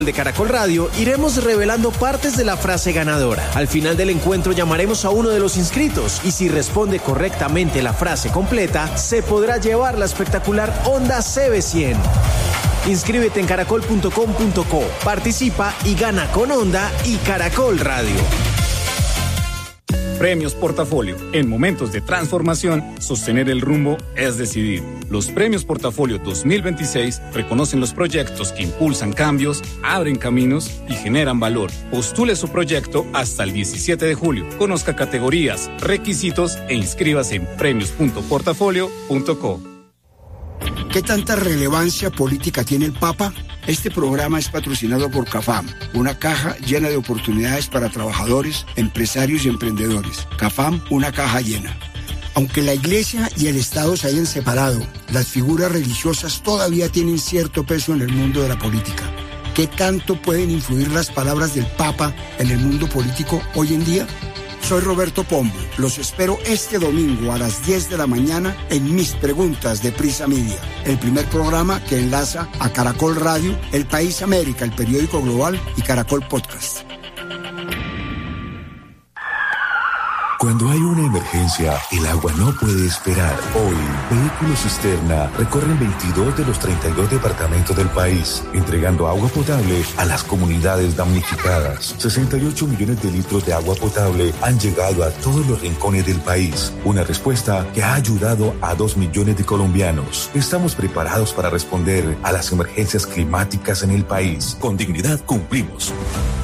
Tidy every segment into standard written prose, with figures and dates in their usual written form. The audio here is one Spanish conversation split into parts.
de Caracol Radio iremos revelando partes de la frase ganadora. Al final del encuentro llamaremos a uno de los inscritos y si responde correctamente la frase completa, se podrá llevar la espectacular Honda CB100. Inscríbete en caracol.com.co, participa y gana con Honda y Caracol Radio. Premios Portafolio. En momentos de transformación, sostener el rumbo es decidir. Los Premios Portafolio 2026 reconocen los proyectos que impulsan cambios, abren caminos y generan valor. Postule su proyecto hasta el 17 de julio. Conozca categorías, requisitos e inscríbase en premios.portafolio.co. ¿Qué tanta relevancia política tiene el Papa? Este programa es patrocinado por CAFAM, una caja llena de oportunidades para trabajadores, empresarios y emprendedores. CAFAM, una caja llena. Aunque la Iglesia y el Estado se hayan separado, las figuras religiosas todavía tienen cierto peso en el mundo de la política. ¿Qué tanto pueden influir las palabras del Papa en el mundo político hoy en día? Soy Roberto Pombo. Los espero este domingo a las 10 de la mañana en Mis Preguntas de Prisa Media, el primer programa que enlaza a Caracol Radio, El País América, el periódico global y Caracol Podcast. Cuando hay una emergencia, el agua no puede esperar. Hoy, Vehículos Cisterna recorren 22 de los 32 departamentos del país, entregando agua potable a las comunidades damnificadas. 68 millones de litros de agua potable han llegado a todos los rincones del país. Una respuesta que ha ayudado a 2 millones de colombianos. Estamos preparados para responder a las emergencias climáticas en el país. Con dignidad cumplimos.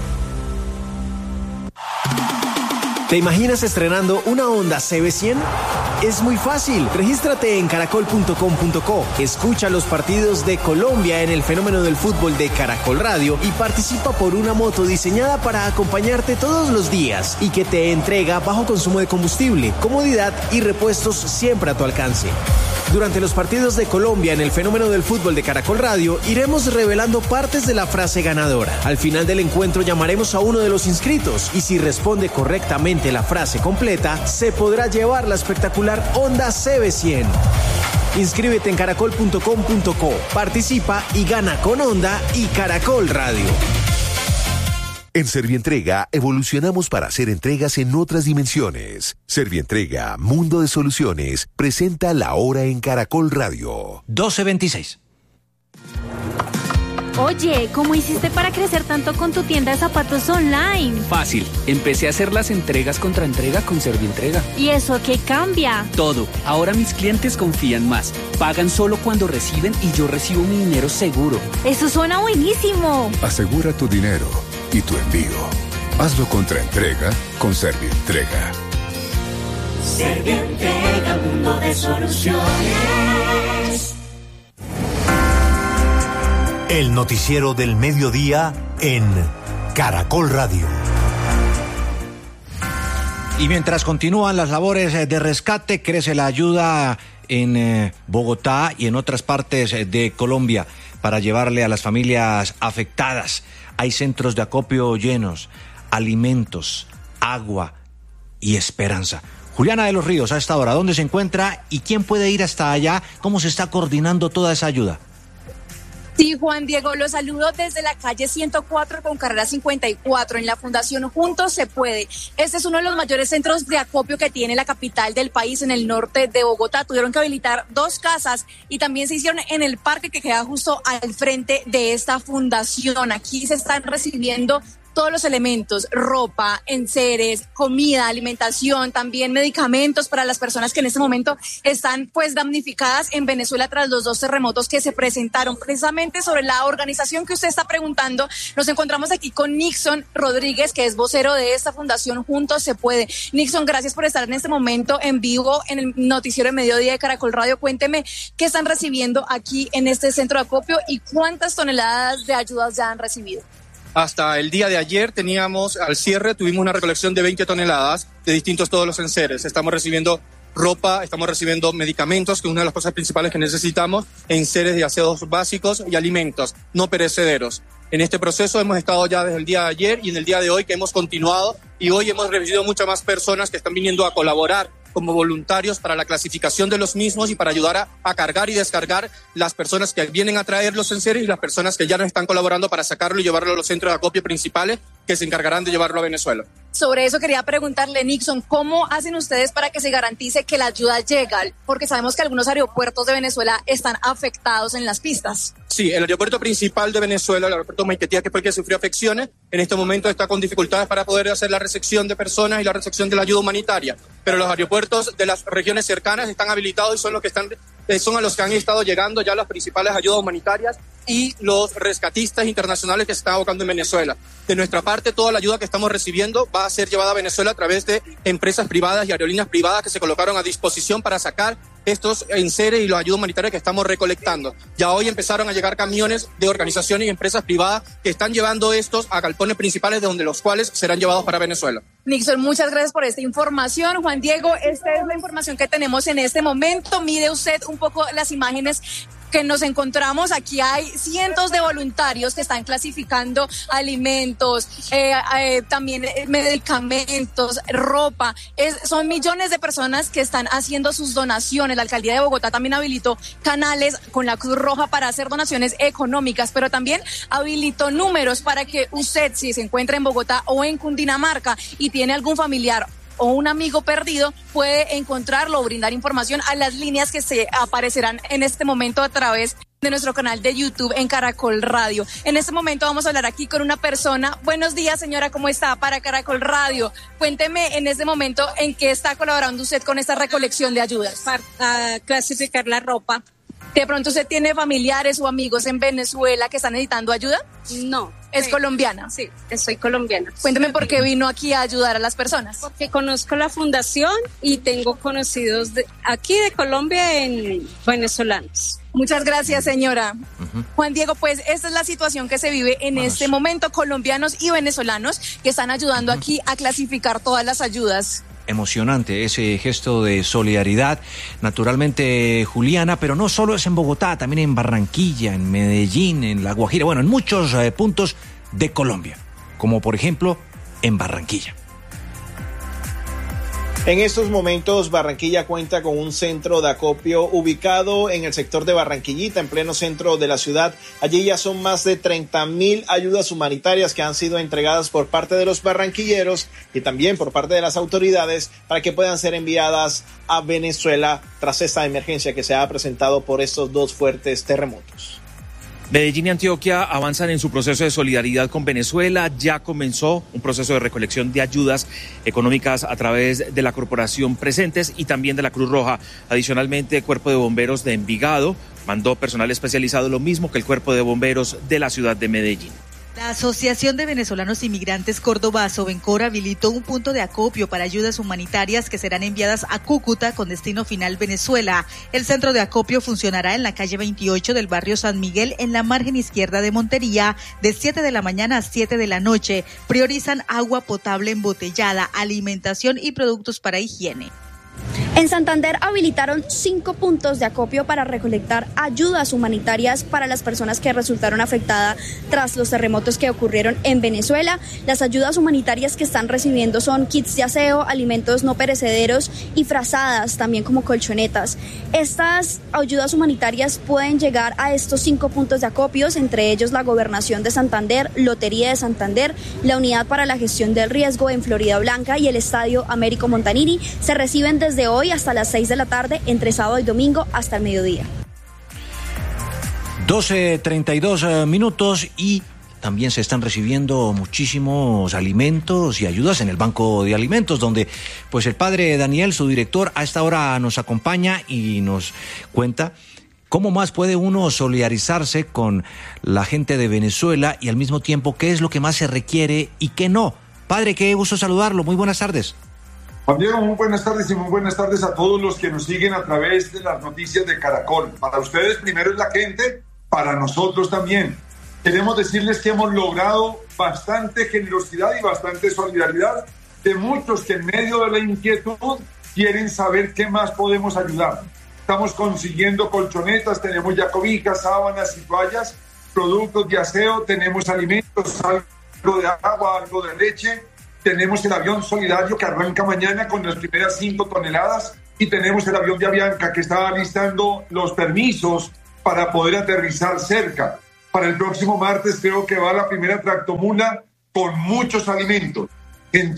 ¿Te imaginas estrenando una Honda CB100? Es muy fácil. Regístrate en caracol.com.co. Escucha los partidos de Colombia en el fenómeno del fútbol de Caracol Radio y participa por una moto diseñada para acompañarte todos los días y que te entrega bajo consumo de combustible, comodidad y repuestos siempre a tu alcance. Durante los partidos de Colombia en el fenómeno del fútbol de Caracol Radio, iremos revelando partes de la frase ganadora. Al final del encuentro llamaremos a uno de los inscritos y si responde correctamente la frase completa, se podrá llevar la espectacular Honda CB100. Inscríbete en caracol.com.co, participa y gana con Honda y Caracol Radio. En Servientrega evolucionamos para hacer entregas en otras dimensiones. Servientrega, Mundo de Soluciones, presenta La Hora en Caracol Radio. 12:26. Oye, ¿cómo hiciste para crecer tanto con tu tienda de zapatos online? Fácil, empecé a hacer las entregas contra entrega con Servientrega. ¿Y eso qué cambia? Todo, ahora mis clientes confían más, pagan solo cuando reciben y yo recibo mi dinero seguro. ¡Eso suena buenísimo! Asegura tu dinero y tu envío. Hazlo contra entrega con Servientrega. Servientrega, mundo de soluciones. El noticiero del mediodía en Caracol Radio. Y mientras continúan las labores de rescate, crece la ayuda en Bogotá y en otras partes de Colombia para llevarle a las familias afectadas. Hay centros de acopio llenos, alimentos, agua y esperanza. Juliana de los Ríos, a esta hora, ¿dónde se encuentra y quién puede ir hasta allá? ¿Cómo se está coordinando toda esa ayuda? Sí, Juan Diego, los saludo desde la calle 104 con carrera 54 en la Fundación Juntos Se Puede. Este es uno de los mayores centros de acopio que tiene la capital del país en el norte de Bogotá. Tuvieron que habilitar 2 casas y también se hicieron en el parque que queda justo al frente de esta fundación. Aquí se están recibiendo todos los elementos, ropa, enseres, comida, alimentación, también medicamentos para las personas que en este momento están pues damnificadas en Venezuela tras los 2 terremotos que se presentaron. Precisamente sobre la organización que usted está preguntando, nos encontramos aquí con Nixon Rodríguez, que es vocero de esta fundación Juntos Se Puede. Nixon, gracias por estar en este momento en vivo en el noticiero de Mediodía de Caracol Radio. Cuénteme qué están recibiendo aquí en este centro de acopio y cuántas toneladas de ayudas ya han recibido. Hasta el día de ayer tuvimos una recolección de 20 toneladas de distintos todos los enseres. Estamos recibiendo ropa, estamos recibiendo medicamentos, que es una de las cosas principales que necesitamos, enseres de aseos básicos y alimentos no perecederos. En este proceso hemos estado ya desde el día de ayer y en el día de hoy que hemos continuado y hoy hemos recibido muchas más personas que están viniendo a colaborar como voluntarios para la clasificación de los mismos y para ayudar a cargar y descargar las personas que vienen a traer los enseres y las personas que ya nos están colaborando para sacarlo y llevarlo a los centros de acopio principales que se encargarán de llevarlo a Venezuela. Sobre eso quería preguntarle, Nixon, ¿cómo hacen ustedes para que se garantice que la ayuda llega? Porque sabemos que algunos aeropuertos de Venezuela están afectados en las pistas. Sí, el aeropuerto principal de Venezuela, el aeropuerto Maiquetía, que fue el que sufrió afecciones, en este momento está con dificultades para poder hacer la recepción de personas y la recepción de la ayuda humanitaria. Pero los aeropuertos de las regiones cercanas están habilitados y son a los que han estado llegando ya las principales ayudas humanitarias y los rescatistas internacionales que se están abocando en Venezuela. De nuestra parte, toda la ayuda que estamos recibiendo va a ser llevada a Venezuela a través de empresas privadas y aerolíneas privadas que se colocaron a disposición para sacar estos enseres y la ayuda humanitaria que estamos recolectando. Ya hoy empezaron a llegar camiones de organizaciones y empresas privadas que están llevando estos a galpones principales de donde los cuales serán llevados para Venezuela. Nixon, muchas gracias por esta información. Juan Diego, esta es la información que tenemos en este momento. Mire usted un poco las imágenes que nos encontramos. Aquí hay cientos de voluntarios que están clasificando alimentos, también medicamentos, ropa. Son millones de personas que están haciendo sus donaciones. La alcaldía de Bogotá también habilitó canales con la Cruz Roja para hacer donaciones económicas, pero también habilitó números para que usted, si se encuentra en Bogotá o en Cundinamarca y tiene algún familiar o un amigo perdido, puede encontrarlo o brindar información a las líneas que se aparecerán en este momento a través de nuestro canal de YouTube en Caracol Radio. En este momento vamos a hablar aquí con una persona. Buenos días, señora, ¿cómo está? Para Caracol Radio. Cuénteme en este momento en qué está colaborando usted con esta recolección de ayudas. Para clasificar la ropa. ¿De pronto usted tiene familiares o amigos en Venezuela que están necesitando ayuda? No. ¿Es colombiana? Sí, soy colombiana. Cuénteme por qué vino aquí a ayudar a las personas. Porque conozco la fundación y tengo conocidos aquí de Colombia en venezolanos. Muchas gracias, señora. Juan Diego, pues esta es la situación que se vive en este momento. Colombianos y venezolanos que están ayudando aquí a clasificar todas las ayudas. Emocionante ese gesto de solidaridad, naturalmente, Juliana, pero no solo es en Bogotá, también en Barranquilla, en Medellín, en La Guajira, bueno, en muchos puntos de Colombia, como por ejemplo en Barranquilla. En estos momentos, Barranquilla cuenta con un centro de acopio ubicado en el sector de Barranquillita, en pleno centro de la ciudad. Allí ya son más de 30,000 ayudas humanitarias que han sido entregadas por parte de los barranquilleros y también por parte de las autoridades para que puedan ser enviadas a Venezuela tras esta emergencia que se ha presentado por estos dos fuertes terremotos. Medellín y Antioquia avanzan en su proceso de solidaridad con Venezuela. Ya comenzó un proceso de recolección de ayudas económicas a través de la Corporación Presentes y también de la Cruz Roja. Adicionalmente, el Cuerpo de Bomberos de Envigado mandó personal especializado, lo mismo que el Cuerpo de Bomberos de la ciudad de Medellín. La Asociación de Venezolanos Inmigrantes Córdoba, Sovencor, habilitó un punto de acopio para ayudas humanitarias que serán enviadas a Cúcuta con destino final Venezuela. El centro de acopio funcionará en la calle 28 del barrio San Miguel, en la margen izquierda de Montería, de 7 de la mañana a 7 de la noche. Priorizan agua potable embotellada, alimentación y productos para higiene. En Santander habilitaron 5 puntos de acopio para recolectar ayudas humanitarias para las personas que resultaron afectadas tras los terremotos que ocurrieron en Venezuela. Las ayudas humanitarias que están recibiendo son kits de aseo, alimentos no perecederos y frazadas, también como colchonetas. Estas ayudas humanitarias pueden llegar a estos 5 puntos de acopios, entre ellos la Gobernación de Santander, Lotería de Santander, la Unidad para la Gestión del Riesgo en Florida Blanca y el Estadio Américo Montanini. Se reciben desde hoy hasta las 6 de la tarde, entre sábado y domingo hasta el mediodía. 12:32 minutos y también se están recibiendo muchísimos alimentos y ayudas en el Banco de Alimentos, donde pues el padre Daniel, su director, a esta hora nos acompaña y nos cuenta cómo más puede uno solidarizarse con la gente de Venezuela y al mismo tiempo qué es lo que más se requiere y qué no. Padre, qué gusto saludarlo. Muy buenas tardes. Juan Diego, muy buenas tardes y muy buenas tardes a todos los que nos siguen a través de las noticias de Caracol. Para ustedes primero es la gente, para nosotros también. Queremos decirles que hemos logrado bastante generosidad y bastante solidaridad de muchos que en medio de la inquietud quieren saber qué más podemos ayudar. Estamos consiguiendo colchonetas, tenemos ya cobijas, sábanas y toallas, productos de aseo, tenemos alimentos, algo de agua, algo de leche. tenemos el avión solidario que arranca mañana con las primeras 5 toneladas y tenemos el avión de Avianca que está listando los permisos para poder aterrizar cerca. Para el próximo martes creo que va la primera tractomula con muchos alimentos. En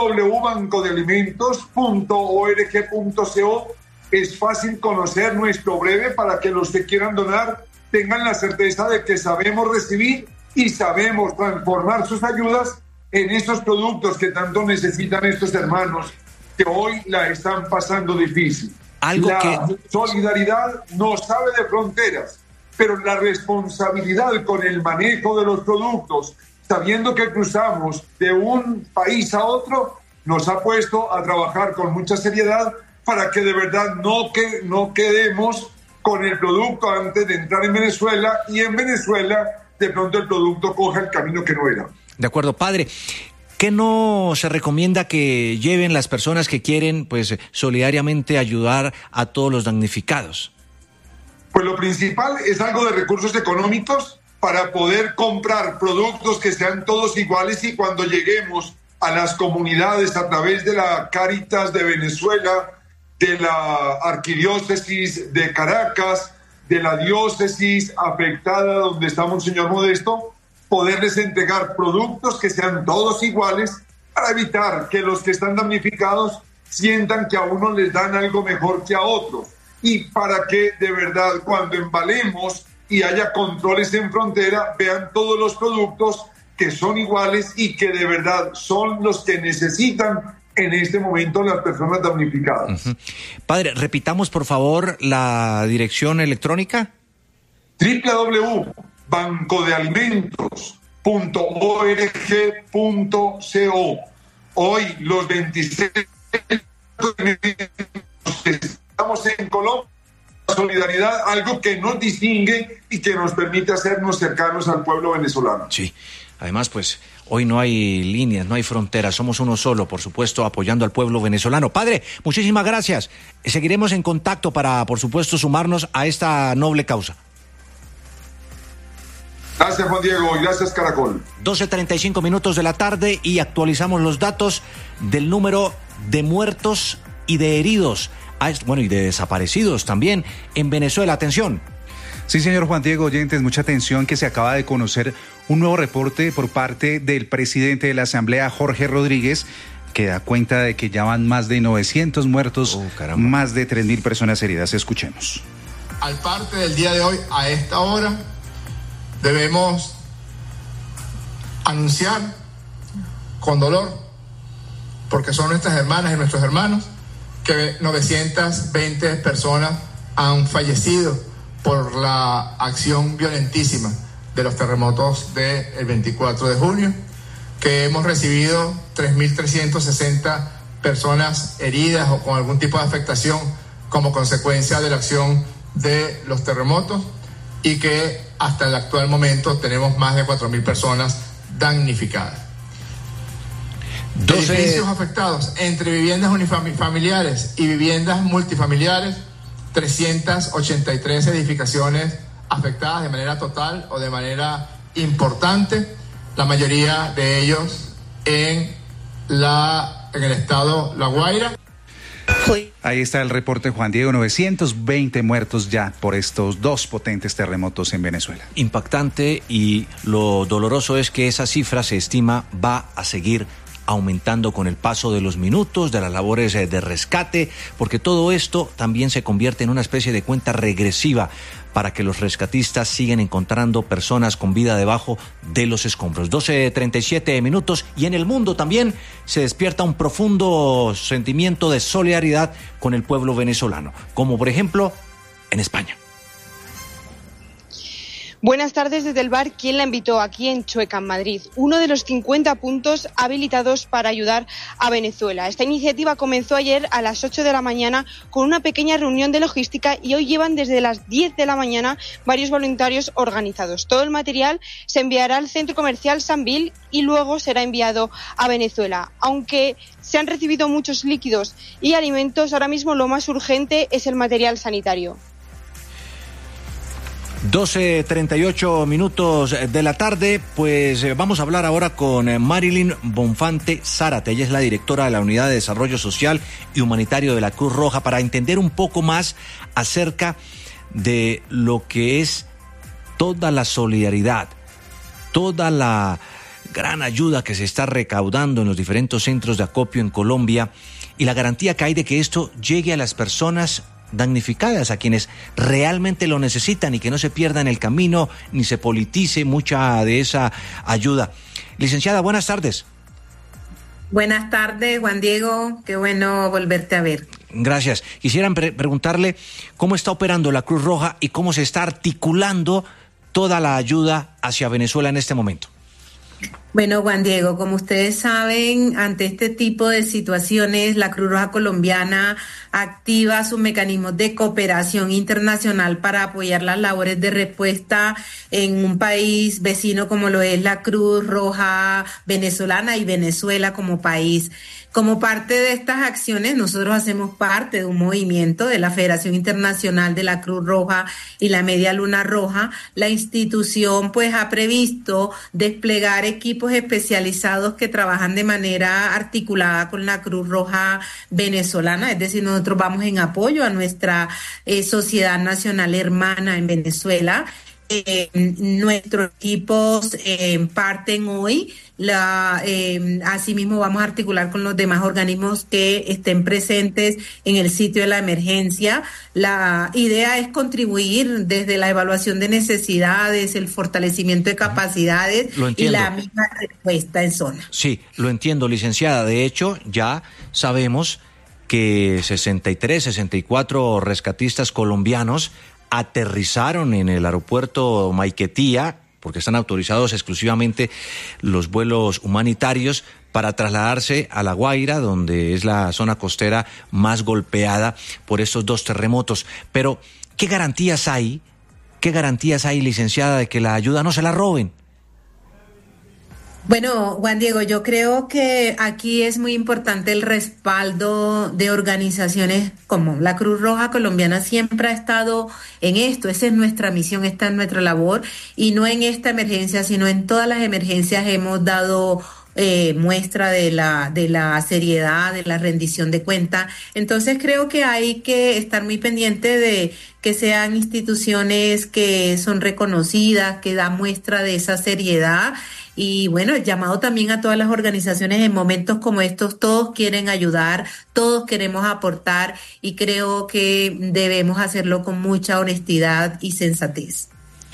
www.bancodealimentos.org.co es fácil conocer nuestro breve para que los que quieran donar tengan la certeza de que sabemos recibir y sabemos transformar sus ayudas en esos productos que tanto necesitan estos hermanos que hoy la están pasando difícil. Solidaridad no sabe de fronteras, pero la responsabilidad con el manejo de los productos, sabiendo que cruzamos de un país a otro, nos ha puesto a trabajar con mucha seriedad para que de verdad no quedemos con el producto antes de entrar en Venezuela y en Venezuela de pronto el producto coja el camino que no era. De acuerdo, padre. ¿Qué no se recomienda que lleven las personas que quieren, pues, solidariamente ayudar a todos los damnificados? Pues lo principal es algo de recursos económicos para poder comprar productos que sean todos iguales y cuando lleguemos a las comunidades a través de la Cáritas de Venezuela, de la Arquidiócesis de Caracas, de la diócesis afectada donde está Monseñor Modesto, poderles entregar productos que sean todos iguales para evitar que los que están damnificados sientan que a uno les dan algo mejor que a otros y para que de verdad cuando embalemos y haya controles en frontera vean todos los productos que son iguales y que de verdad son los que necesitan en este momento las personas damnificadas. Uh-huh. Padre, repitamos por favor la dirección electrónica. www.bancodealimentos.org.co. Hoy los 26 estamos en Colombia, solidaridad, algo que nos distingue y que nos permite hacernos cercanos al pueblo venezolano. Sí, además pues hoy no hay líneas, no hay fronteras, somos uno solo, por supuesto, apoyando al pueblo venezolano. Padre, muchísimas gracias. Seguiremos en contacto para, por supuesto, sumarnos a esta noble causa. Gracias, Juan Diego, y gracias, Caracol. 12:35 de la tarde y actualizamos los datos del número de muertos y de heridos, y de desaparecidos también en Venezuela. Atención. Sí, señor Juan Diego, oyentes, mucha atención, que se acaba de conocer un nuevo reporte por parte del presidente de la Asamblea, Jorge Rodríguez, que da cuenta de que ya van más de 900 muertos, más de 3.000 personas heridas. Escuchemos. Al parte del día de hoy, a esta hora, debemos anunciar con dolor, porque son nuestras hermanas y nuestros hermanos, que 920 personas han fallecido por la acción violentísima de los terremotos del 24 de junio, que hemos recibido 3.360 personas heridas o con algún tipo de afectación como consecuencia de la acción de los terremotos y que hasta el actual momento tenemos más de 4.000 personas damnificadas. Edificios afectados entre viviendas unifamiliares y viviendas multifamiliares, 383 edificaciones afectadas de manera total o de manera importante, la mayoría de ellos en el estado La Guaira. Ahí está el reporte, Juan Diego, 920 muertos ya por estos dos potentes terremotos en Venezuela. Impactante, y lo doloroso es que esa cifra se estima va a seguir aumentando con el paso de los minutos, de las labores de rescate, porque todo esto también se convierte en una especie de cuenta regresiva para que los rescatistas sigan encontrando personas con vida debajo de los escombros. 12:37 y en el mundo también se despierta un profundo sentimiento de solidaridad con el pueblo venezolano, como por ejemplo en España. Buenas tardes desde el bar ¿Quién la invitó?, aquí en Chueca, en Madrid, uno de los 50 puntos habilitados para ayudar a Venezuela. Esta iniciativa comenzó ayer a las 8 de la mañana con una pequeña reunión de logística y hoy llevan desde las 10 de la mañana varios voluntarios organizados. Todo el material se enviará al centro comercial Sanvil y luego será enviado a Venezuela. Aunque se han recibido muchos líquidos y alimentos, ahora mismo lo más urgente es el material sanitario. 12:38 de la tarde, pues vamos a hablar ahora con Marilyn Bonfante Zárate. Ella es la directora de la Unidad de Desarrollo Social y Humanitario de la Cruz Roja, para entender un poco más acerca de lo que es toda la solidaridad, toda la gran ayuda que se está recaudando en los diferentes centros de acopio en Colombia y la garantía que hay de que esto llegue a las personas damnificadas, a quienes realmente lo necesitan, y que no se pierda en el camino ni se politice mucha de esa ayuda. Licenciada, buenas tardes. Buenas tardes, Juan Diego, qué bueno volverte a ver. Gracias. Quisiera preguntarle cómo está operando la Cruz Roja y cómo se está articulando toda la ayuda hacia Venezuela en este momento. Bueno, Juan Diego, como ustedes saben, ante este tipo de situaciones, la Cruz Roja Colombiana activa sus mecanismos de cooperación internacional para apoyar las labores de respuesta en un país vecino como lo es la Cruz Roja venezolana y Venezuela como país. Como parte de estas acciones, nosotros hacemos parte de un movimiento de la Federación Internacional de la Cruz Roja y la Media Luna Roja. La institución pues ha previsto desplegar equipos especializados que trabajan de manera articulada con la Cruz Roja venezolana, es decir, nosotros vamos en apoyo a nuestra sociedad nacional hermana en Venezuela. Nuestros equipos parten hoy. Asimismo vamos a articular con los demás organismos que estén presentes en el sitio de la emergencia. La idea es contribuir desde la evaluación de necesidades, el fortalecimiento de capacidades y la misma respuesta en zona. Sí, lo entiendo, licenciada. De hecho, ya sabemos que 64 rescatistas colombianos aterrizaron en el aeropuerto Maiquetía, porque están autorizados exclusivamente los vuelos humanitarios, para trasladarse a La Guaira, donde es la zona costera más golpeada por estos dos terremotos. Pero, ¿qué garantías hay, licenciada, de que la ayuda no se la roben? Bueno, Juan Diego, yo creo que aquí es muy importante el respaldo de organizaciones como la Cruz Roja Colombiana. Siempre ha estado en esto, esa es nuestra misión, esta es nuestra labor, y no en esta emergencia, sino en todas las emergencias hemos dado muestra de la seriedad, de la rendición de cuenta. Entonces creo que hay que estar muy pendiente de que sean instituciones que son reconocidas, que dan muestra de esa seriedad. Y bueno, el llamado también a todas las organizaciones en momentos como estos. Todos quieren ayudar, todos queremos aportar, y creo que debemos hacerlo con mucha honestidad y sensatez.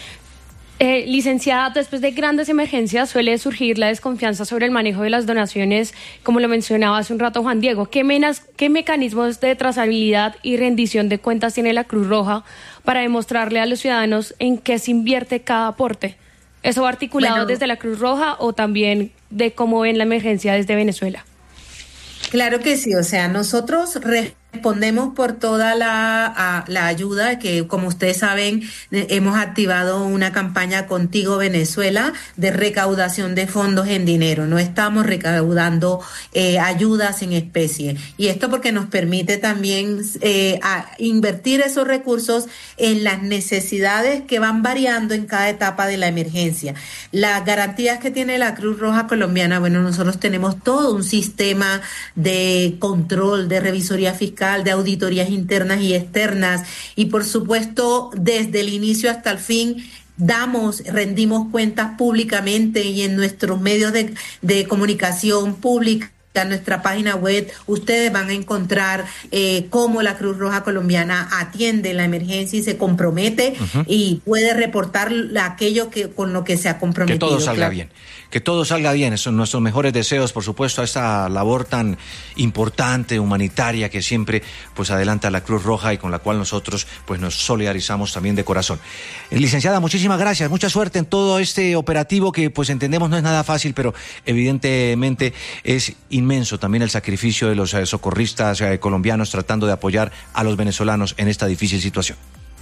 Licenciada, después de grandes emergencias suele surgir la desconfianza sobre el manejo de las donaciones, como lo mencionaba hace un rato Juan Diego. ¿Qué mecanismos de trazabilidad y rendición de cuentas tiene la Cruz Roja para demostrarle a los ciudadanos en qué se invierte cada aporte? ¿Eso va articulado desde la Cruz Roja o también de cómo ven la emergencia desde Venezuela? Claro que sí, o sea, nosotros respondemos por toda la ayuda que, como ustedes saben, hemos activado una campaña Contigo Venezuela de recaudación de fondos en dinero. No estamos recaudando ayudas en especie. Y esto porque nos permite también invertir esos recursos en las necesidades que van variando en cada etapa de la emergencia. Las garantías que tiene la Cruz Roja Colombiana, bueno, nosotros tenemos todo un sistema de control, de revisoría fiscal, de auditorías internas y externas, y por supuesto desde el inicio hasta el fin rendimos cuentas públicamente y en nuestros medios de comunicación pública. En nuestra página web ustedes van a encontrar cómo la Cruz Roja Colombiana atiende la emergencia y se compromete y puede reportar aquello con lo que se ha comprometido. Que todo salga bien. Que todo salga bien, son nuestros mejores deseos, por supuesto, a esta labor tan importante, humanitaria, que siempre pues adelanta la Cruz Roja y con la cual nosotros pues nos solidarizamos también de corazón. Licenciada, muchísimas gracias, mucha suerte en todo este operativo que pues entendemos no es nada fácil, pero evidentemente es inmenso también el sacrificio de los socorristas colombianos tratando de apoyar a los venezolanos en esta difícil situación.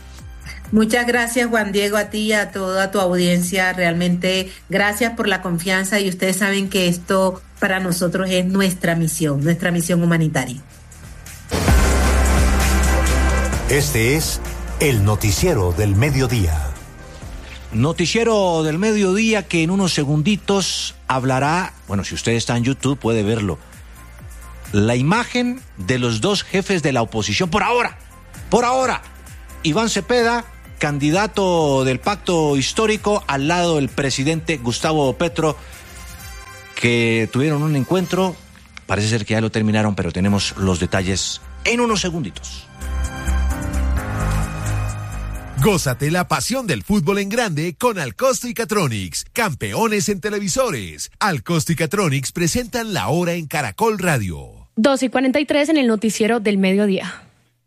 Muchas gracias, Juan Diego, a ti y a toda tu audiencia. Realmente gracias por la confianza, y ustedes saben que esto para nosotros es nuestra misión humanitaria. Este es el noticiero del mediodía. Noticiero del mediodía que en unos segunditos hablará, bueno, si usted está en YouTube puede verlo, la imagen de los dos jefes de la oposición por ahora. Iván Cepeda, candidato del pacto histórico, al lado del presidente Gustavo Petro, que tuvieron un encuentro, parece ser que ya lo terminaron, pero tenemos los detalles en unos segunditos. Gózate la pasión del fútbol en grande con Alcosto y Catronics, campeones en televisores. Alcosto y Catronics presentan La Hora en Caracol Radio. 2:43 en el noticiero del mediodía.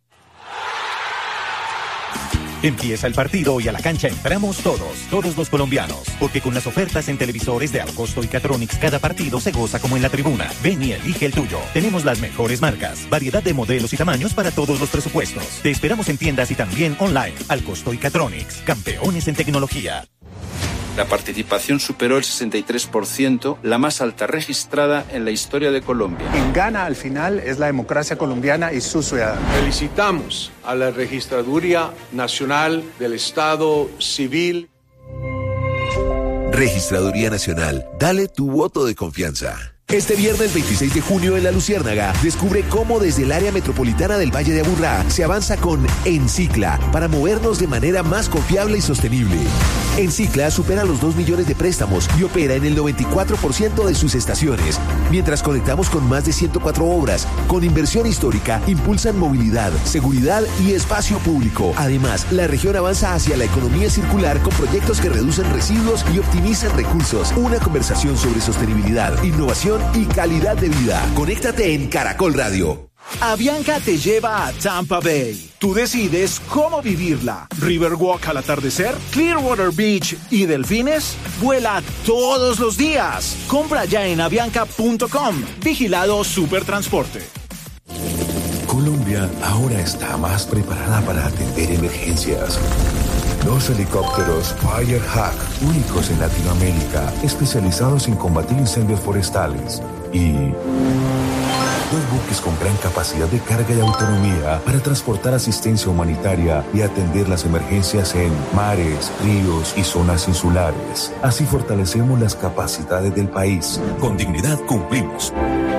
Empieza el partido y a la cancha entramos todos los colombianos, porque con las ofertas en televisores de Alcosto y Catronics cada partido se goza como en la tribuna. Ven y elige el tuyo. Tenemos las mejores marcas, variedad de modelos y tamaños para todos los presupuestos. Te esperamos en tiendas y también online. Alcosto y Catronics, campeones en tecnología. La participación superó el 63%, la más alta registrada en la historia de Colombia. Quien gana al final es la democracia colombiana y sus ciudadanos. Felicitamos a la Registraduría Nacional del Estado Civil. Registraduría Nacional, dale tu voto de confianza. Este viernes 26 de junio en La Luciérnaga, descubre cómo desde el área metropolitana del Valle de Aburrá se avanza con Encicla para movernos de manera más confiable y sostenible. Encicla supera los 2 millones de préstamos y opera en el 94% de sus estaciones, mientras conectamos con más de 104 obras. Con inversión histórica, impulsan movilidad, seguridad y espacio público. Además, la región avanza hacia la economía circular con proyectos que reducen residuos y optimizan recursos. Una conversación sobre sostenibilidad, innovación y calidad de vida. Conéctate en Caracol Radio. Avianca te lleva a Tampa Bay. Tú decides cómo vivirla. Riverwalk al atardecer, Clearwater Beach y delfines. Vuela todos los días. Compra ya en avianca.com. Vigilado Supertransporte. Colombia ahora está más preparada para atender emergencias. Dos helicópteros Firehawk, únicos en Latinoamérica, especializados en combatir incendios forestales. Y 2 buques con gran capacidad de carga y autonomía para transportar asistencia humanitaria y atender las emergencias en mares, ríos y zonas insulares. Así fortalecemos las capacidades del país. Con dignidad cumplimos.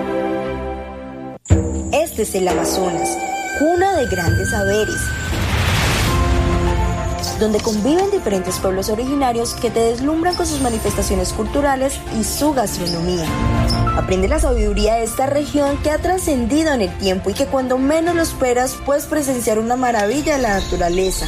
Este es el Amazonas, cuna de grandes saberes, donde conviven diferentes pueblos originarios que te deslumbran con sus manifestaciones culturales y su gastronomía. Aprende la sabiduría de esta región que ha trascendido en el tiempo y que cuando menos lo esperas puedes presenciar una maravilla de la naturaleza.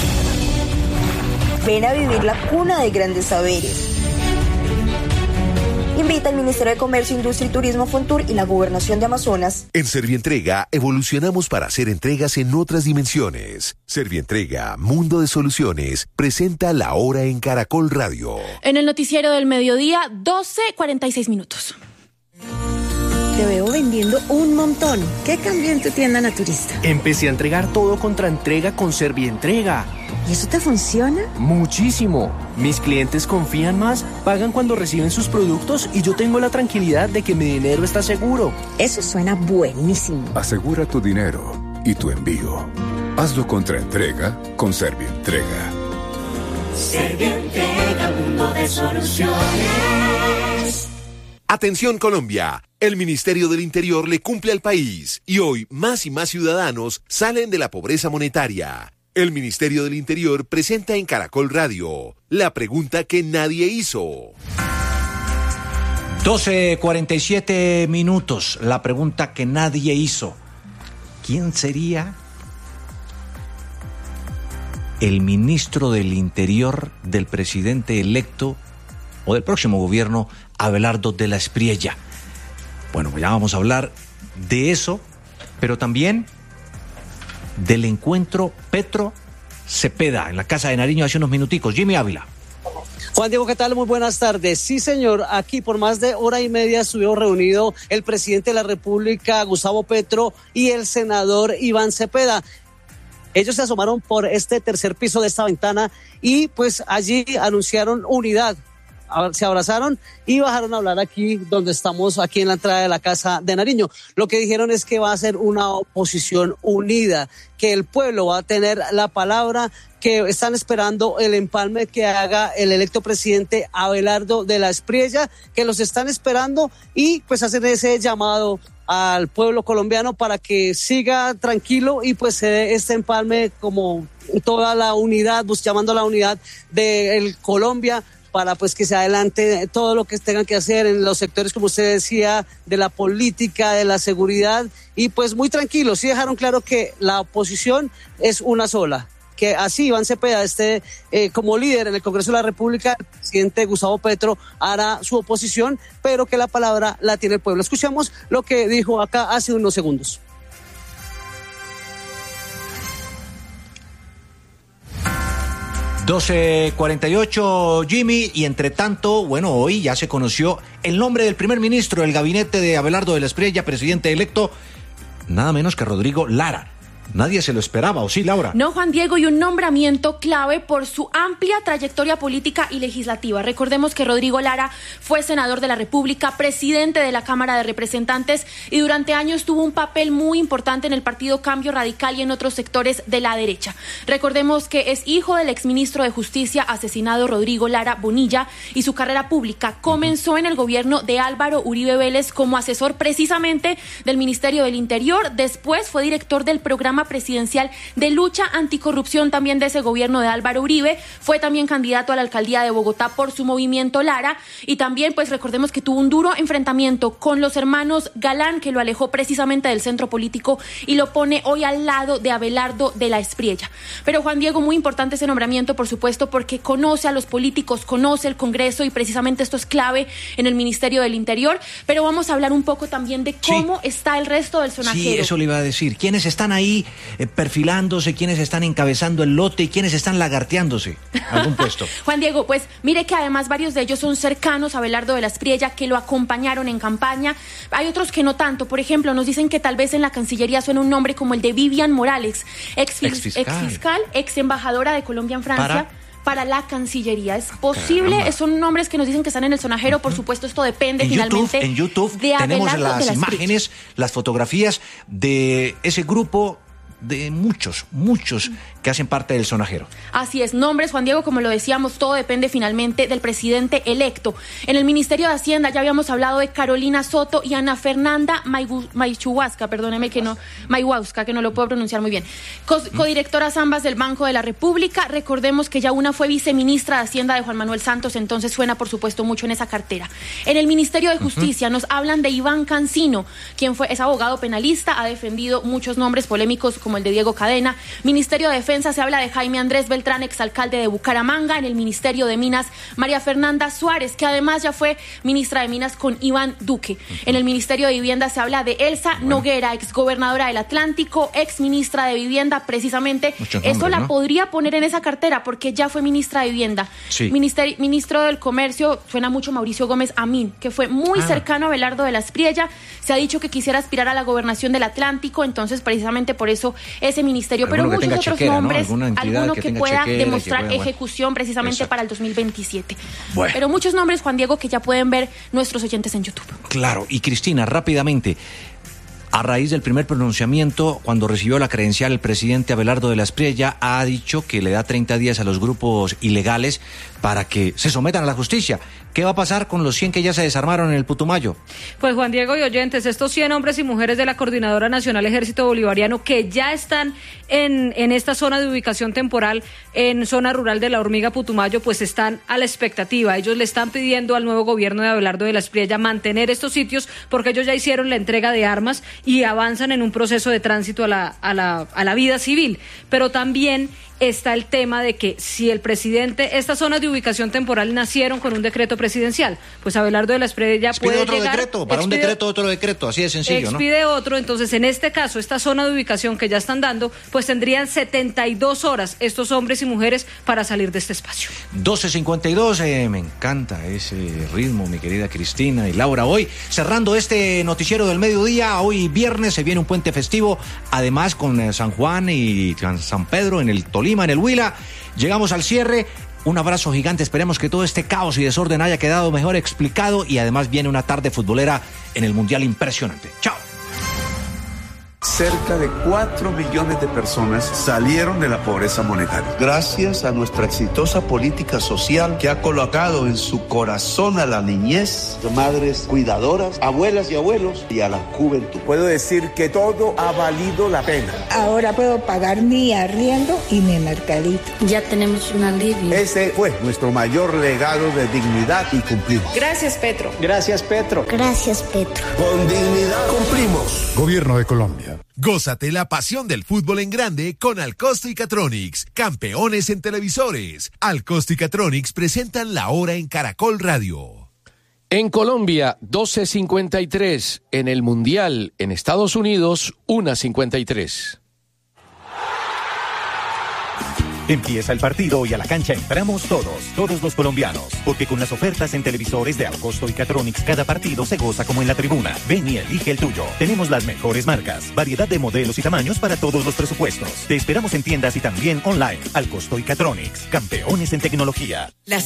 Ven a vivir la cuna de grandes saberes. Invita al Ministerio de Comercio, Industria y Turismo, Fontur y la Gobernación de Amazonas. En Servientrega evolucionamos para hacer entregas en otras dimensiones. Servientrega, Mundo de Soluciones, presenta La Hora en Caracol Radio. En el noticiero del mediodía, 12:46 minutos. Te veo vendiendo un montón. ¿Qué cambió en tu tienda naturista? Empecé a entregar todo contra entrega con Servientrega. ¿Y eso te funciona? Muchísimo. Mis clientes confían más, pagan cuando reciben sus productos y yo tengo la tranquilidad de que mi dinero está seguro. Eso suena buenísimo. Asegura tu dinero y tu envío. Hazlo contra entrega con Servientrega. Servientrega, mundo de soluciones. Atención Colombia, el Ministerio del Interior le cumple al país y hoy más y más ciudadanos salen de la pobreza monetaria. El Ministerio del Interior presenta en Caracol Radio la pregunta que nadie hizo. 12:47 minutos, la pregunta que nadie hizo. ¿Quién sería el ministro del Interior del presidente electo o del próximo gobierno, Abelardo de la Espriella? Bueno, ya vamos a hablar de eso, pero también del encuentro Petro-Cepeda en la Casa de Nariño hace unos minuticos. Jimmy Ávila. Juan Diego, ¿qué tal? Muy buenas tardes. Sí, señor, aquí por más de hora y media estuvieron reunidos el presidente de la República, Gustavo Petro, y el senador Iván Cepeda. Ellos se asomaron por este tercer piso de esta ventana y pues allí anunciaron unidad. Se abrazaron y bajaron a hablar aquí donde estamos, aquí en la entrada de la Casa de Nariño. Lo que dijeron es que va a ser una oposición unida, que el pueblo va a tener la palabra, que que están esperando el empalme que haga el electo presidente Abelardo de la Espriella, que los están esperando y pues hacen ese llamado al pueblo colombiano para que siga tranquilo y pues se dé este empalme como toda la unidad, pues llamando a la unidad de Colombia para pues que se adelante todo lo que tengan que hacer en los sectores, como usted decía, de la política, de la seguridad, y pues muy tranquilos. Sí dejaron claro que la oposición es una sola, que así Iván Cepeda esté como líder en el Congreso de la República, el presidente Gustavo Petro hará su oposición, pero que la palabra la tiene el pueblo. Escuchamos lo que dijo acá hace unos segundos. $12:48, Jimmy, y entre tanto, bueno, hoy ya se conoció el nombre del primer ministro del gabinete de Abelardo de la Espriella, presidente electo, nada menos que Rodrigo Lara. Nadie se lo esperaba, ¿o sí, Laura? No, Juan Diego, y un nombramiento clave por su amplia trayectoria política y legislativa. Recordemos que Rodrigo Lara fue senador de la República, presidente de la Cámara de Representantes y durante años tuvo un papel muy importante en el Partido Cambio Radical y en otros sectores de la derecha. Recordemos que es hijo del exministro de Justicia asesinado Rodrigo Lara Bonilla y su carrera pública comenzó en el gobierno de Álvaro Uribe Vélez como asesor precisamente del Ministerio del Interior. Después fue director del programa presidencial de lucha anticorrupción también de ese gobierno de Álvaro Uribe, fue también candidato a la alcaldía de Bogotá por su movimiento Lara y también pues recordemos que tuvo un duro enfrentamiento con los hermanos Galán, que lo alejó precisamente del centro político y lo pone hoy al lado de Abelardo de la Espriella. Pero Juan Diego, muy importante ese nombramiento, por supuesto, porque conoce a los políticos, conoce el Congreso y precisamente esto es clave en el Ministerio del Interior, pero vamos a hablar un poco también de cómo está el resto del sonajero. Sí, eso le iba a decir. ¿Quiénes están ahí perfilándose, quiénes están encabezando el lote y quiénes están lagarteándose a algún puesto? Juan Diego, pues mire que además varios de ellos son cercanos a Abelardo de la Espriella, que lo acompañaron en campaña. Hay otros que no tanto. Por ejemplo, nos dicen que tal vez en la Cancillería suena un nombre como el de Vivian Morales, exfiscal, ex embajadora de Colombia en Francia. Para la Cancillería. Es posible, son nombres que nos dicen que están en el sonajero, por supuesto esto depende finalmente. En YouTube tenemos las imágenes, las fotografías de ese grupo de muchos que hacen parte del sonajero. Así es, nombres, Juan Diego, como lo decíamos, todo depende finalmente del presidente electo. En el Ministerio de Hacienda ya habíamos hablado de Carolina Soto y Ana Fernanda Mayhuasca, perdóneme que no, Mayhuasca, que no lo puedo pronunciar muy bien. Codirectoras ambas del Banco de la República. Recordemos que ya una fue viceministra de Hacienda de Juan Manuel Santos, entonces suena por supuesto mucho en esa cartera. En el Ministerio de Justicia nos hablan de Iván Cancino, quien es abogado penalista, ha defendido muchos nombres polémicos como el de Diego Cadena. Ministerio de Defensa se habla de Jaime Andrés Beltrán, exalcalde de Bucaramanga. En el Ministerio de Minas, María Fernanda Suárez, que además ya fue ministra de Minas con Iván Duque. En el Ministerio de Vivienda se habla de Elsa Noguera, exgobernadora del Atlántico, exministra de Vivienda, precisamente. Eso la podría poner en esa cartera porque ya fue ministra de Vivienda. Sí. Ministro del Comercio, suena mucho Mauricio Gómez Amín, que fue muy cercano a Abelardo de la Espriella. Se ha dicho que quisiera aspirar a la gobernación del Atlántico, entonces precisamente por eso ese ministerio, pero muchos otros nombres, alguno que pueda demostrar ejecución precisamente para el 2027. Bueno. Pero muchos nombres, Juan Diego, que ya pueden ver nuestros oyentes en YouTube. Claro, y Cristina, rápidamente, a raíz del primer pronunciamiento, cuando recibió la credencial, el presidente Abelardo de la Espriella ha dicho que le da 30 días a los grupos ilegales para que se sometan a la justicia. ¿Qué va a pasar con los 100 que ya se desarmaron en el Putumayo? Pues Juan Diego y oyentes, estos 100 hombres y mujeres de la Coordinadora Nacional Ejército Bolivariano que ya están en esta zona de ubicación temporal, en zona rural de La Hormiga, Putumayo, pues están a la expectativa. Ellos le están pidiendo al nuevo gobierno de Abelardo de la Espriella mantener estos sitios porque ellos ya hicieron la entrega de armas y avanzan en un proceso de tránsito a la vida civil. Pero también está el tema de que si el presidente, estas zonas de ubicación temporal nacieron con un decreto presidencial, pues Abelardo de la Espriella puede otro llegar, decreto, para un decreto, otro decreto, así de sencillo, ¿no? Expide otro, entonces en este caso, esta zona de ubicación que ya están dando, pues tendrían 72 horas estos hombres y mujeres para salir de este espacio. 12:52, me encanta ese ritmo, mi querida Cristina y Laura. Hoy, cerrando este noticiero del mediodía, hoy viernes se viene un puente festivo, además con San Juan y San Pedro en el Tolima, en el Huila. Llegamos al cierre. Un abrazo gigante. Esperemos que todo este caos y desorden haya quedado mejor explicado y además viene una tarde futbolera en el Mundial impresionante. Chao. cerca de 4 millones de personas salieron de la pobreza monetaria. Gracias a nuestra exitosa política social que ha colocado en su corazón a la niñez, madres cuidadoras, abuelas y abuelos y a la juventud. Puedo decir que todo ha valido la pena. Ahora puedo pagar mi arriendo y mi mercadito. Ya tenemos un alivio. Ese fue nuestro mayor legado de dignidad y cumplimos. Gracias, Petro. Gracias, Petro. Gracias, Petro. Con dignidad cumplimos. Gobierno de Colombia. Gózate la pasión del fútbol en grande con Alcosto y Catronics, campeones en televisores. Alcosto y Catronics presentan La Hora en Caracol Radio. En Colombia, 12:53. En el Mundial, en Estados Unidos, 1:53. Empieza el partido y a la cancha entramos todos los colombianos, porque con las ofertas en televisores de Alcosto y Catronics cada partido se goza como en la tribuna. Ven y elige el tuyo. Tenemos las mejores marcas, variedad de modelos y tamaños para todos los presupuestos. Te esperamos en tiendas y también online. Alcosto y Catronics, campeones en tecnología. Las